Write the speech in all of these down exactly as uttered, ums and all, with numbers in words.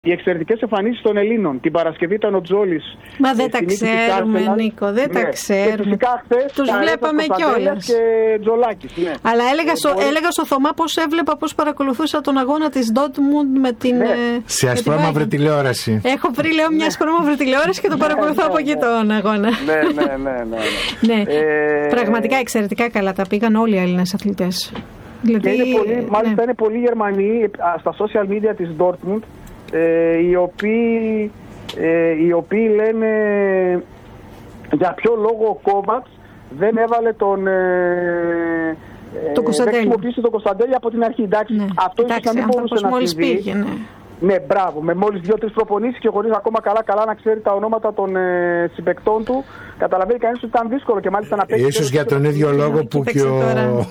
οι εξαιρετικές εμφανίσεις των Ελλήνων. Την Παρασκευή ήταν ο Τζόλης. Μα δεν τα ξέρουμε, Νίκο, δεν ναι. τα ξέρουμε. Και φυσικά χθες τους βλέπαμε κιόλας. Και Τζολάκης, ναι. Αλλά έλεγα, στο, μπορεί... έλεγα στο Θωμά πώς έβλεπα, πώς παρακολουθούσα τον αγώνα της Dortmund με την. Ναι. Σε ασπρόμαυρη τηλεόραση. Έχω βρει, λέω, μια ασπρόμαυρη τηλεόραση και τον παρακολουθώ από εκεί τον αγώνα. Ναι, ναι, ναι. ναι, ναι. Ε... Πραγματικά εξαιρετικά καλά τα πήγαν όλοι οι Έλληνες αθλητές. Δηλαδή, είναι πολύ, ναι. Μάλιστα είναι πολλοί Γερμανοί στα social media της Dortmund, ε, οι, οποίοι, ε, οι οποίοι λένε για ποιο λόγο ο Κόβατς δεν έβαλε τον ε, το ε, δεν χρησιμοποιήσει τον Κωνσταντέλια από την αρχή. Εντάξει, ναι. αυτό ίσως να μην μπορούσε να συμβεί. Πήγε, ναι. Ναι, μπράβο. Με μόλις δύο-τρεις προπονήσεις και χωρίς ακόμα καλά-καλά να ξέρει τα ονόματα των ε, συμπαικτών του, καταλαβαίνει κανείς ότι ήταν δύσκολο και μάλιστα να παίξει. Ίσως για τον ίδιο λόγο που και ο,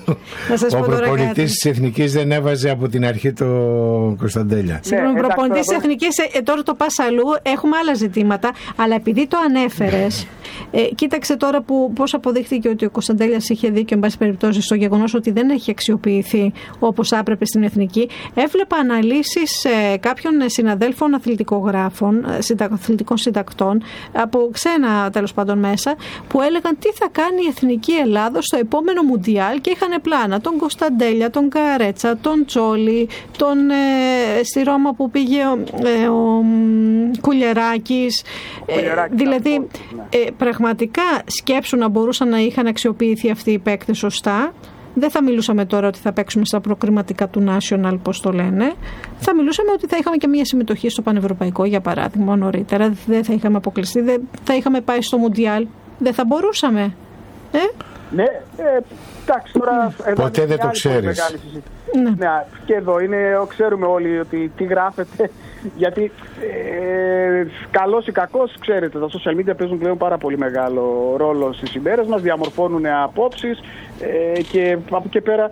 ο προπονητής της Εθνικής δεν έβαζε από την αρχή τον Κωνσταντέλια. Συγγνώμη, ναι, προπονητής της Εθνικής, ε, τώρα το πας αλλού, έχουμε άλλα ζητήματα, αλλά επειδή το ανέφερες, ε, κοίταξε τώρα που, πώς αποδείχθηκε ότι ο Κωνσταντέλιας είχε δίκιο, εν πάση περιπτώσει, στο γεγονός ότι δεν έχει αξιοποιηθεί όπως άπρεπε στην Εθνική. Έβλεπα αναλύσεις ε, κάποιων συναδέλφων αθλητικογράφων, αθλητικών συντακτών, από ξένα τέλος πάντων μέσα, που έλεγαν τι θα κάνει η Εθνική Ελλάδος στο επόμενο Μουντιάλ και είχαν πλάνα τον Κωνσταντέλια, τον Καρέτσα, τον Τσόλι, τον ε, στη Ρώμα που πήγε ε, ο Κουλιεράκης. Ε, δηλαδή, ε, πραγματικά σκέψου να μπορούσαν να είχαν αξιοποιηθεί αυτοί οι παίκτες σωστά. Δεν θα μιλούσαμε τώρα ότι θα παίξουμε στα προκριματικά του National, πώς το λένε. Θα μιλούσαμε ότι θα είχαμε και μια συμμετοχή στο Πανευρωπαϊκό, για παράδειγμα, νωρίτερα. Δεν θα είχαμε αποκλειστεί, δεν θα είχαμε πάει στο Μουντιάλ. Δεν θα μπορούσαμε. Ε? Ναι, ε, εντάξει, τώρα... Mm. Ποτέ δεν το ξέρεις. Ναι. Ναι, και εδώ είναι, ξέρουμε όλοι ότι τι γράφεται, γιατί ε, καλός ή κακός, ξέρετε, τα social media παίζουν πλέον πάρα πολύ μεγάλο ρόλο στις ημέρες μας, διαμορφώνουν απόψεις ε, και από εκεί πέρα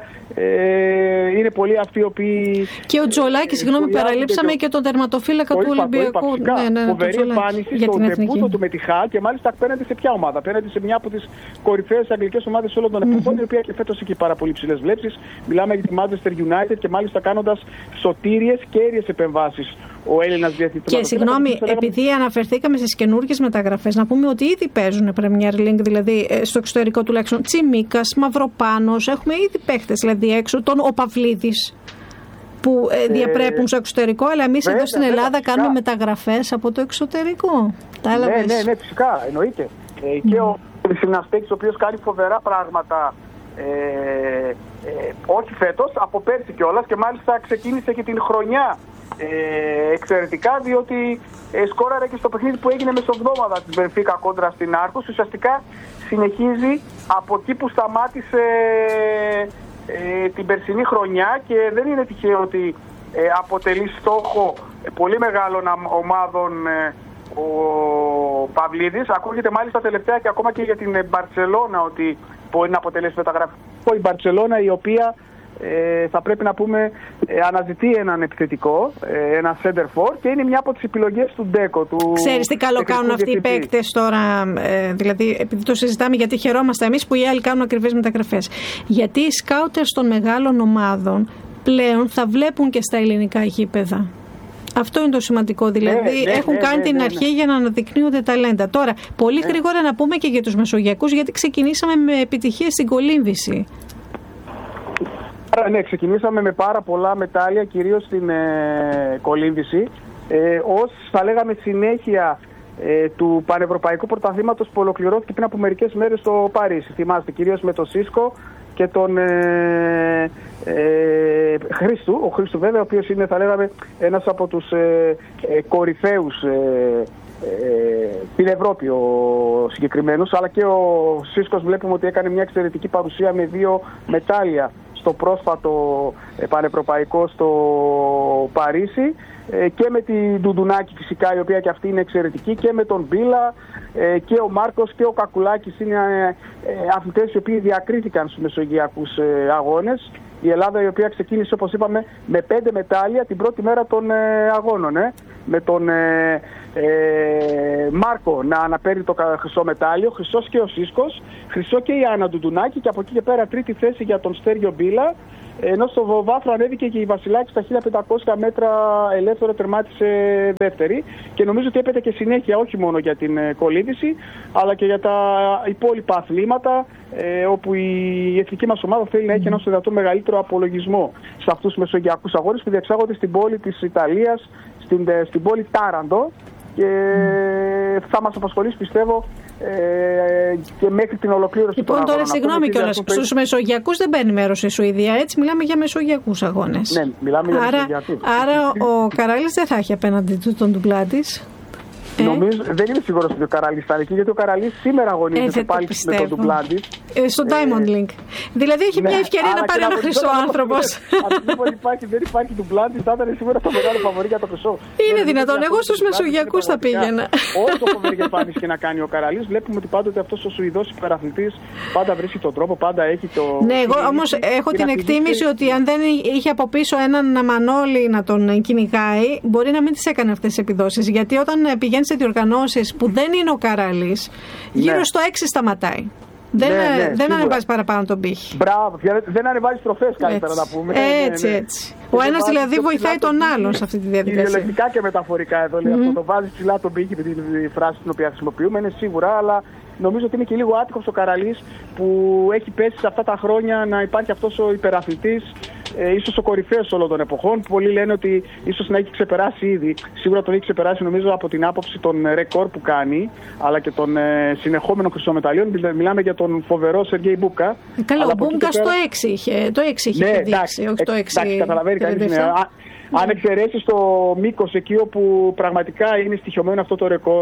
ε, είναι πολλοί αυτοί οι οποίοι... Και ο Τζολάκης, ε, συγγνώμη, παραλείψαμε και, και τον τερματοφύλακα του Ολυμπιακού. Ναι, ναι, ναι, φοβερή εμφάνιση στο ντεμπούτο του με τη Χάλ και μάλιστα απέναντι σε ποια ομάδα? Απέναντι σε μια από τις κορυφαίες αγγλικές ομάδες όλων των εποχών, mm-hmm. η οποία και φέτος έχει πάρα πολύ ψηλές βλέψεις. Μιλάμε για τη Manchester United και μάλιστα κάνοντας σωτήριες και κέρυες επεμβάσεις ο Έλληνας διαιτητής. Και συγγνώμη, επειδή αναφερθήκαμε στις καινούργιες μεταγραφές, να πούμε ότι ήδη παίζουν Premier League, δηλαδή στο εξωτερικό τουλάχιστον. Τσιμίκας, Μαυροπάνος, έχουμε ήδη παίχτες δηλαδή έξω, τον ο Παυλίδης που ε, διαπρέπουν στο εξωτερικό, αλλά εμείς βέβαια, εδώ στην Ελλάδα βέβαια, κάνουμε μεταγραφές από το εξωτερικό. Τα ναι, ναι, ναι, ναι, φυσικά, εννοείται. Ε, και ο Συναστέκης, ο οποίος κάνει φοβερά πράγματα. Ε, ε, όχι φέτος, από πέρσι κιόλας, και μάλιστα ξεκίνησε και την χρονιά ε, εξαιρετικά, διότι ε, σκόραρε και στο παιχνίδι που έγινε μεσοβδόμαδα της Μπενφίκα κόντρα στην Άρκος. Ουσιαστικά συνεχίζει από εκεί που σταμάτησε ε, την περσινή χρονιά και δεν είναι τυχαίο ότι ε, αποτελεί στόχο ε, πολύ μεγάλων ομάδων ε, ο Παυλίδης. Ακούγεται μάλιστα τελευταία και ακόμα και για την Μπαρτσελώνα ότι μπορεί να αποτελέσει μεταγραφή. Η Μπαρτσελώνα, η οποία ε, θα πρέπει να πούμε ε, αναζητεί έναν επιθετικό, ε, ένα center for, και είναι μια από τις επιλογές του Ντέκο. Του Ξέρεις τι καλό κάνουν αυτοί οι παίκτες τώρα, ε, δηλαδή επειδή το συζητάμε, γιατί χαιρόμαστε εμείς που οι άλλοι κάνουν ακριβές μεταγραφές. Γιατί οι σκάουτερς των μεγάλων ομάδων πλέον θα βλέπουν και στα ελληνικά γήπεδα. Αυτό είναι το σημαντικό, δηλαδή ναι, ναι, έχουν ναι, κάνει ναι, την ναι, αρχή ναι. για να αναδεικνύονται ταλέντα. Τώρα, πολύ ναι. γρήγορα να πούμε και για τους Μεσογειακούς, γιατί ξεκινήσαμε με επιτυχίες στην κολύμβηση. Ναι, ξεκινήσαμε με πάρα πολλά μετάλλια, κυρίως στην ε, κολύμβηση, ε, ως θα λέγαμε συνέχεια ε, του Πανευρωπαϊκού Πρωταθλήματος που ολοκληρώθηκε πριν από μερικές μέρες στο Παρίσι. Θυμάστε, κυρίως με το Σίσκο και τον ε, ε, Χρήστου, ο Χρήστου βέβαια, ο οποίος είναι, θα λέγαμε, ένας από τους ε, ε, κορυφαίους ε, ε, στην Ευρώπη ο συγκεκριμένος, αλλά και ο Σίσκος βλέπουμε ότι έκανε μια εξαιρετική παρουσία με δύο μετάλλια στο πρόσφατο ε, πανευρωπαϊκό στο Παρίσι, ε, και με την Ντουντουνάκη φυσικά, η οποία και αυτή είναι εξαιρετική, και με τον Μπίλα ε, και ο Μάρκος και ο Κακουλάκης είναι ε, ε, αθλητές οι οποίοι διακρίθηκαν στους μεσογειακούς ε, αγώνες. Η Ελλάδα, η οποία ξεκίνησε, όπως είπαμε, με πέντε μετάλλια την πρώτη μέρα των ε, αγώνων, ε, με τον ε, Ε, Μάρκο να αναπαίρνει το χρυσό μετάλλιο, χρυσός και ο Σίσκος, χρυσό και η Άννα Ντουντουνάκη, και από εκεί και πέρα τρίτη θέση για τον Στέργιο Μπίλα. Ενώ στο βάθρο ανέβηκε και η Βασιλάκη στα χίλια πεντακόσια μέτρα ελεύθερο, τερμάτισε δεύτερη. Και νομίζω ότι έπεται και συνέχεια όχι μόνο για την κολύμβηση, αλλά και για τα υπόλοιπα αθλήματα, ε, όπου η εθνική μας ομάδα θέλει να έχει ένα στο δυνατόν μεγαλύτερο απολογισμό σε αυτούς τους μεσογειακούς αγώνες που διεξάγονται στην πόλη της Ιταλίας, στην, στην πόλη Τάραντο. Και θα μας απασχολήσει, πιστεύω, ε, και μέχρι την ολοκλήρωση. Λοιπόν, τώρα συγγνώμη κιόλας, στους μεσογειακούς δεν παίρνει μέρος η Σουηδία, έτσι μιλάμε για μεσογειακούς αγώνες. Ναι, μιλάμε για άρα, μεσογειακούς. Άρα ο Καράλης δεν θα έχει απέναντι του τον ντουμπλά της. Ε? Νομίζω, δεν είμαι σίγουρος ότι ο Καραλής θα εκεί, γιατί ο Καραλής σήμερα αγωνίζεται ε, πάλι με τον ντουμπλάντη. Ε, στο ε, Diamond Link. Δηλαδή έχει ναι, μια ευκαιρία να πάρει ένα χρυσό άνθρωπος. Αν υπάρχει, δεν υπάρχει ντουμπλάντη, θα ήταν σίγουρα το μεγάλο φαβορί για το χρυσό. Είναι δυνατόν, εγώ στους μεσογειακούς θα πήγαινα. Όσο φοβερή εμφάνιση και να κάνει ο Καραλής, βλέπουμε ότι πάντοτε αυτός ο Σουηδός υπεραθλητής πάντα βρίσκει τον τρόπο, πάντα έχει το. Ναι, εγώ όμως έχω την εκτίμηση ότι αν δεν είχε από πίσω έναν Μανώλη να τον κυνηγάει, μπορεί να μην τις έκανε αυτές τις επιδόσεις. Γιατί όταν πηγαίνει σε διοργανώσεις που δεν είναι ο Καραλής, γύρω ναι. στο έξι σταματάει. Δεν, ναι, ναι, δεν ανεβάζει παραπάνω τον πύχη. Μπράβο, δεν ανεβάζει τροφές, καλύτερα να πούμε. Έτσι, ναι, ναι. έτσι. Ο ένας δηλαδή βοηθάει τον άλλον σε αυτή τη διαδικασία. Ιδιολογικά και μεταφορικά εδώ λέει mm-hmm. αυτό. Το βάζει ψηλά τον πύχη με τη φράση την οποία χρησιμοποιούμε, είναι σίγουρα, αλλά νομίζω ότι είναι και λίγο άτυχος ο Καραλής που έχει πέσει σε αυτά τα χρόνια να υπάρχει αυτός ο υπεραθλητής, ε, ίσως ο κορυφαίος όλων των εποχών. Πολλοί λένε ότι ίσως να έχει ξεπεράσει ήδη. Σίγουρα τον έχει ξεπεράσει, νομίζω, από την άποψη των ρεκόρ που κάνει, αλλά και των ε, συνεχόμενων χρυσομεταλλίων. Μιλάμε για τον φοβερό Σεργέη Μπούκα. Καλά, ο Μπούκας πέρα... το έξι είχε, το έξι είχε ναι, δείξει, όχι το έξι. Εντάξει, καταλαβαίνει κανείς. Ναι. Αν εξαιρέσεις το μήκος εκεί όπου πραγματικά είναι στοιχειωμένο αυτό το ρεκόρ,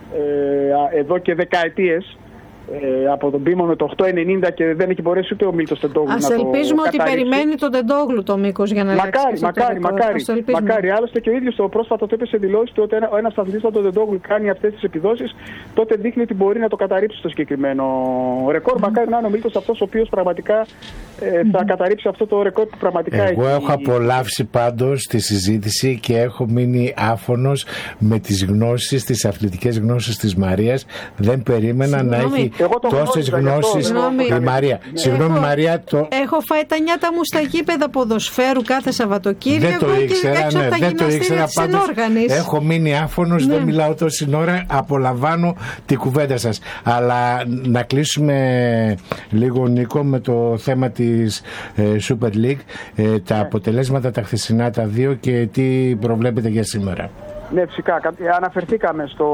Ε, εδώ και δεκαετίες, ε, από τον Πίμο με το οκτώ ενενήντα, και δεν έχει μπορέσει ούτε ο Μίλτος Τεντόγλου να το καταρρύψει. Ας ελπίζουμε ότι περιμένει τον Τεντόγλου το μήκος για να μακάρι, μακάρι, μακάρι, μακάρι. Άλλωστε και ο ίδιος το πρόσφατο το είπε σε δηλώσεις του ότι ένα, ο ένας αθλητής σαν τον Τεντόγλου κάνει αυτές τις επιδόσεις, τότε δείχνει ότι μπορεί να το καταρρύψει το συγκεκριμένο ρεκόρ. Mm. Μακάρι να είναι ο Μίλτος αυτός ο οποίος πραγματικά ε, θα mm. καταρρύψει αυτό το ρεκόρ που πραγματικά Εγώ έχει. Εγώ έχω απολαύσει πάντως τη συζήτηση και έχω μείνει άφωνος με τις γνώσεις, τις αθλητικές γνώσεις της Μαρίας. Δεν περίμενα Συγνώμη. να έχει τόσες γνώσεις η Μαρία. Συγγνώμη, έχω, Μαρία. Το... Έχω φάει τα νιάτα μου στα γήπεδα ποδοσφαίρου κάθε Σαββατοκύριακο. Δεν το ήξερα, ναι, δεν το ήξερα πάντως. Έχω μείνει άφωνος, ναι. δεν μιλάω τόση ώρα. Απολαμβάνω τη κουβέντα σας. Αλλά να κλείσουμε λίγο, Νίκο, με το θέμα της ε, Super League. Ε, τα ναι. αποτελέσματα τα χθεσινά, τα δύο, και τι προβλέπετε για σήμερα. Ναι, φυσικά. Αναφερθήκαμε στο.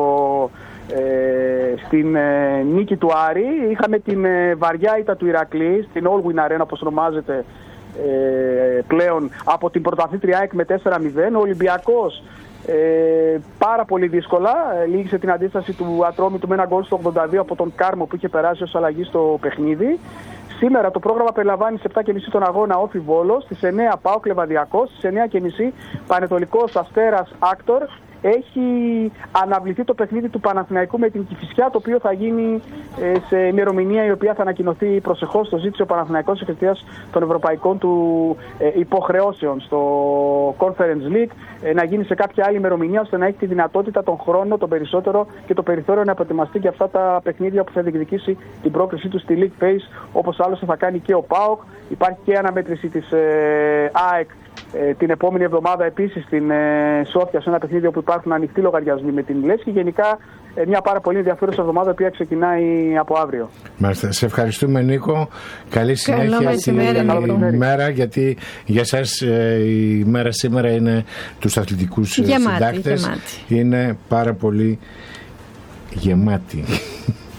Ε, στην ε, νίκη του Άρη. Είχαμε την ε, βαριά ήττα του Ηρακλή στην All Win Arena, όπως ονομάζεται ε, πλέον, από την πρωταθλήτρια ΑΕΚ με τέσσερα μηδέν. Ο Ολυμπιακός ε, πάρα πολύ δύσκολα ε, λύγησε την αντίσταση του Ατρόμητου με ένα γκολ στο ογδόντα δύο από τον Κάρμο, που είχε περάσει ως αλλαγή στο παιχνίδι. Σήμερα το πρόγραμμα περιλαμβάνει στις επτά και μισή τον αγώνα Όφι Βόλος, στις εννιά ΠΑΟΚ Λεβαδιακός, στις εννιά και μισή Πανετολικός Αστέρας Άκτορ. Έχει αναβληθεί το παιχνίδι του Παναθηναϊκού με την Κηφισιά, το οποίο θα γίνει ε, σε ημερομηνία η οποία θα ανακοινωθεί προσεχώς. Το ζήτησε ο Παναθηναϊκός εξαιτίας των ευρωπαϊκών του ε, υποχρεώσεων στο Conference League, ε, να γίνει σε κάποια άλλη ημερομηνία, ώστε να έχει τη δυνατότητα, τον χρόνο, τον περισσότερο και το περιθώριο να προετοιμαστεί για αυτά τα παιχνίδια που θα διεκδικήσει την πρόκρισή του στη League Phase, όπως άλλωστε θα κάνει και ο ΠΑΟΚ. Υπάρχει και αναμέτρηση της ε, ΑΕΚ Ε, την επόμενη εβδομάδα επίσης στην ε, Σόφια, σε ένα παιχνίδι όπου υπάρχουν ανοιχτοί λογαριασμοί με την Λέσχη. Γενικά ε, μια πάρα πολύ ενδιαφέρουσα εβδομάδα, η οποία ξεκινάει από αύριο. Μάλιστα. Σε ευχαριστούμε, Νίκο. Καλή συνέχεια στην ημέρα, γιατί για σας ε, η μέρα σήμερα είναι τους αθλητικούς γεμάτη, συντάκτες. Γεμάτη. Είναι πάρα πολύ γεμάτη.